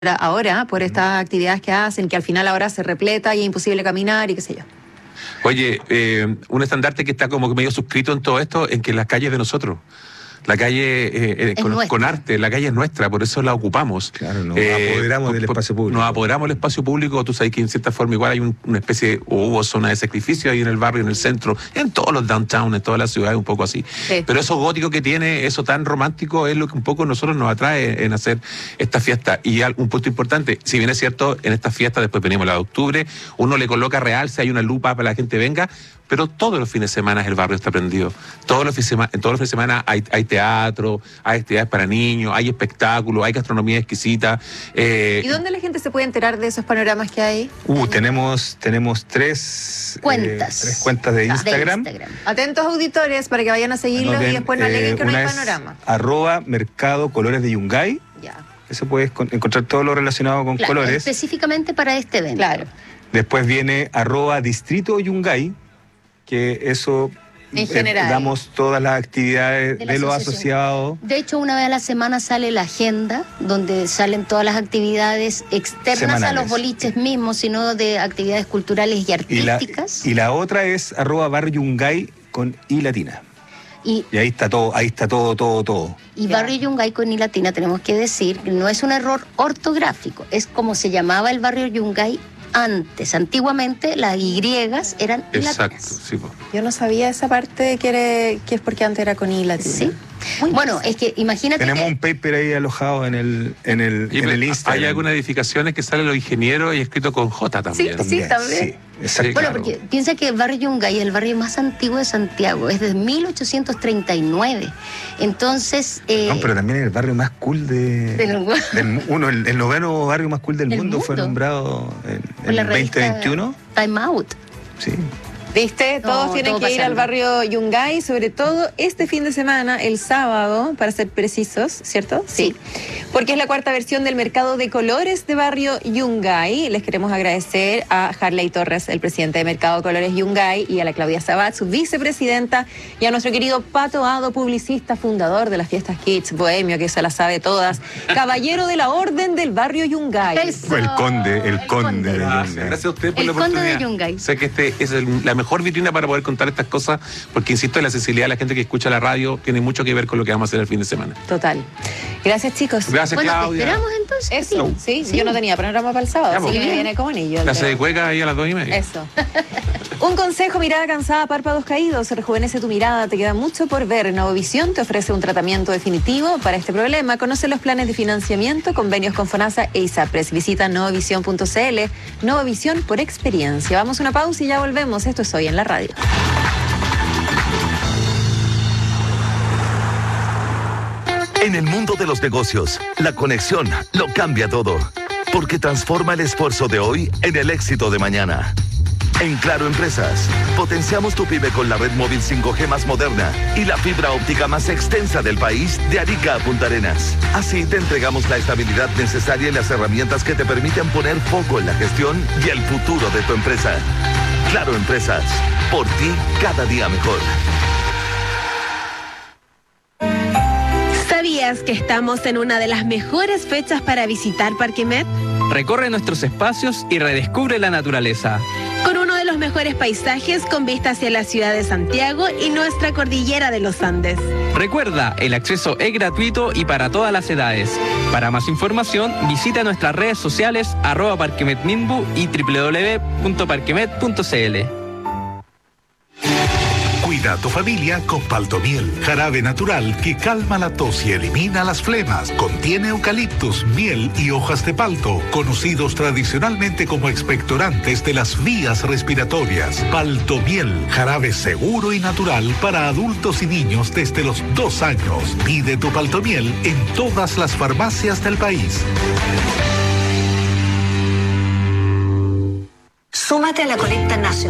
ahora por estas actividades que hacen, que al final ahora se repleta y es imposible caminar y qué sé yo. Oye, un estandarte que está como medio suscrito en todo esto, en que las calles de nosotros. La calle con arte, la calle es nuestra, por eso la ocupamos. Claro, nos apoderamos del espacio público. Nos apoderamos del espacio público, tú sabes que en cierta forma igual hay una especie, o hubo zona de sacrificio ahí en el barrio, en el centro, en todos los downtown, en todas las ciudades, un poco así. Sí. Pero eso gótico que tiene, eso tan romántico, es lo que un poco nosotros nos atrae en hacer esta fiesta. Y un punto importante, si bien es cierto, en esta fiesta, después venimos la de octubre, uno le coloca realce, hay una lupa para que la gente venga, pero todos los fines de semana el barrio está prendido. En todos los fines de semana hay teatro, hay actividades para niños, hay espectáculos, hay gastronomía exquisita. ¿Y dónde la gente se puede enterar de esos panoramas que hay? Tenemos tres cuentas de Instagram. Atentos auditores para que vayan a seguirlos y después no aleguen que no hay panorama. @Mercado Colores de Yungay. Ya. Eso puedes encontrar todo lo relacionado con colores. Específicamente para este evento. Claro. Después viene @Distrito Yungay, que eso en general damos todas las actividades de los asociados. De hecho, una vez a la semana sale la agenda, donde salen todas las actividades externas semanales, a los boliches mismos, sino de actividades culturales y artísticas. Y la otra es @Barrio Yungay con I latina. Y ahí está todo. Y Barrio Yungay con I latina, tenemos que decir, no es un error ortográfico, es como se llamaba el Barrio Yungay antes. Antiguamente las Y eran I latinas. Exacto, sí. Yo no sabía esa parte que es porque antes era con I latina. Sí. Bueno, es que imagínate. Tenemos un paper ahí alojado en el Instagram. Hay algunas edificaciones que salen los ingenieros y escrito con J también. Sí, también. Sí, exacto. Bueno, porque piensa que el barrio Yungay es el barrio más antiguo de Santiago, es de 1839. Entonces. No, pero también es el barrio más cool el 9º barrio más cool del mundo. Fue nombrado en el 2021. Time Out. Sí. ¿Viste? Todos tienen que ir al barrio Yungay, sobre todo este fin de semana, el sábado, para ser precisos, ¿cierto? Sí. Porque es la cuarta versión del mercado de colores de barrio Yungay. Les queremos agradecer a Harley Torres, el presidente de Mercado Colores Yungay, y a la Claudia Sabat, su vicepresidenta, y a nuestro querido Pato Ado, publicista, fundador de las fiestas Kids, bohemio, que se las sabe todas, caballero de la orden del barrio Yungay. El conde de Yungay. Gracias a usted por la oportunidad. El conde de Yungay. Sé que es la mejor vitrina para poder contar estas cosas, porque insisto, la sensibilidad de la gente que escucha la radio tiene mucho que ver con lo que vamos a hacer el fin de semana. Total. Gracias, chicos. Gracias, Claudia. ¿Esperamos entonces? Eso, sí. Yo no tenía panorama para el sábado, así que me viene como anillo. Clase de cueca ahí a las 2:30. Eso. Un consejo: mirada cansada, párpados caídos. Rejuvenece tu mirada, te queda mucho por ver. Novovisión te ofrece un tratamiento definitivo para este problema. Conoce los planes de financiamiento, convenios con FONASA e ISAPRES. Visita novovisión.cl. Novovisión por experiencia. Vamos a una pausa y ya volvemos. Esto es Hoy en la Radio. En el mundo de los negocios, la conexión lo cambia todo, porque transforma el esfuerzo de hoy en el éxito de mañana. En Claro Empresas, potenciamos tu pyme con la red móvil 5G más moderna y la fibra óptica más extensa del país, de Arica a Punta Arenas. Así te entregamos la estabilidad necesaria y las herramientas que te permiten poner foco en la gestión y el futuro de tu empresa. Claro Empresas, por ti cada día mejor. ¿Sabías que estamos en una de las mejores fechas para visitar Parque Met? Recorre nuestros espacios y redescubre la naturaleza. Con uno de los mejores paisajes con vista hacia la ciudad de Santiago y nuestra cordillera de los Andes. Recuerda, el acceso es gratuito y para todas las edades. Para más información, visita nuestras redes sociales @parquemetminbu y www.parquemet.cl. Cuida a tu familia con Paltomiel, jarabe natural que calma la tos y elimina las flemas. Contiene eucaliptus, miel y hojas de palto, conocidos tradicionalmente como expectorantes de las vías respiratorias. Paltomiel, jarabe seguro y natural para adultos y niños desde los 2 años. Pide tu Paltomiel en todas las farmacias del país. Súmate a la colecta nacional.